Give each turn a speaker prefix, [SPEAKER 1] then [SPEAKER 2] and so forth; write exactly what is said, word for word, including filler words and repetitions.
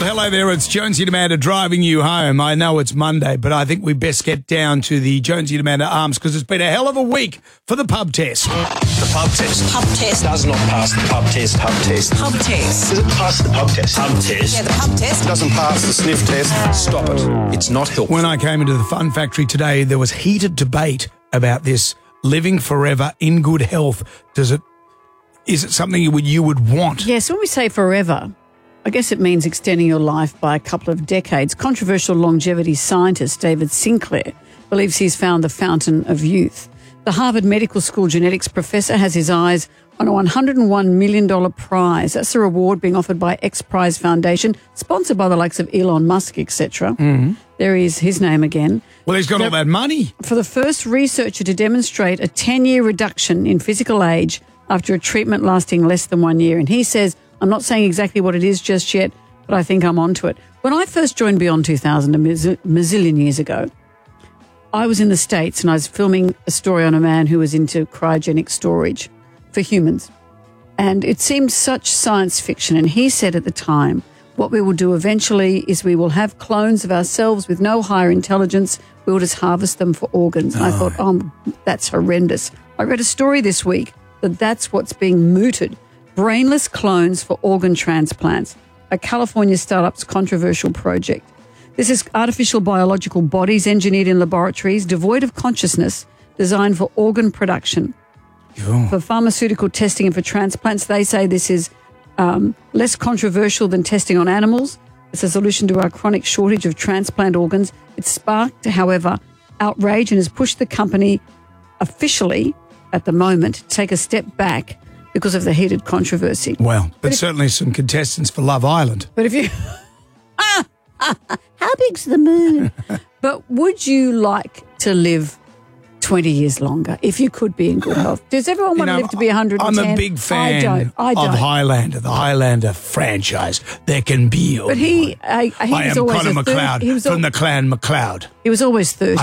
[SPEAKER 1] Hello there, it's Jonesy and Amanda driving you home. I know it's Monday, but I think we best get down to the Jonesy and Amanda Arms because it's been a hell of a week for the pub test.
[SPEAKER 2] The pub test.
[SPEAKER 3] Pub test.
[SPEAKER 2] Does not pass the pub test. Pub test.
[SPEAKER 3] Pub test.
[SPEAKER 2] Does it pass the pub test? Pub test.
[SPEAKER 3] Yeah, the pub test.
[SPEAKER 2] Doesn't pass the sniff test. Stop it. It's not helpful.
[SPEAKER 1] When I came into the Fun Factory today, there was heated debate about this living forever in good health. Does it? Is it something you would, you would want?
[SPEAKER 4] Yes, when we say forever, I guess it means extending your life by a couple of decades. Controversial longevity scientist David Sinclair believes he's found the fountain of youth. The Harvard Medical School genetics professor has his eyes on a one hundred one million dollars prize. That's a reward being offered by X Prize Foundation, sponsored by the likes of Elon Musk, et cetera. Mm-hmm. There is his name again.
[SPEAKER 1] Well, he's got
[SPEAKER 4] the,
[SPEAKER 1] all that money.
[SPEAKER 4] For the first researcher to demonstrate a ten-year reduction in physical age after a treatment lasting less than one year. And he says, I'm not saying exactly what it is just yet, but I think I'm onto it. When I first joined Beyond two thousand a mazillion years ago, I was in the States and I was filming a story on a man who was into cryogenic storage for humans. And it seemed such science fiction. And he said at the time, what we will do eventually is we will have clones of ourselves with no higher intelligence. We will just harvest them for organs. And oh. I thought, oh, that's horrendous. I read a story this week that that's what's being mooted. Brainless clones for organ transplants, a California startup's controversial project. This is artificial biological bodies engineered in laboratories, devoid of consciousness, designed for organ production.
[SPEAKER 1] Yo.
[SPEAKER 4] For pharmaceutical testing and for transplants, they say this is um, less controversial than testing on animals. It's a solution to our chronic shortage of transplant organs. It's sparked, however, outrage and has pushed the company officially, at the moment, to take a step back because of the heated controversy.
[SPEAKER 1] Well, but,
[SPEAKER 4] but if,
[SPEAKER 1] certainly some contestants for Love Island.
[SPEAKER 4] But if you... ah, ah, how big's the moon? But would you like to live twenty years longer if you could be in good health? Does everyone want
[SPEAKER 1] You know,
[SPEAKER 4] to live to be one hundred ten?
[SPEAKER 1] I'm a big fan
[SPEAKER 4] I don't. I don't.
[SPEAKER 1] of Highlander, the Highlander franchise. There can be...
[SPEAKER 4] But he, uh, he
[SPEAKER 1] I
[SPEAKER 4] was
[SPEAKER 1] am
[SPEAKER 4] always
[SPEAKER 1] Conor
[SPEAKER 4] a third,
[SPEAKER 1] McLeod
[SPEAKER 4] he was
[SPEAKER 1] from
[SPEAKER 4] al-
[SPEAKER 1] the clan McLeod.
[SPEAKER 4] He was always thirty.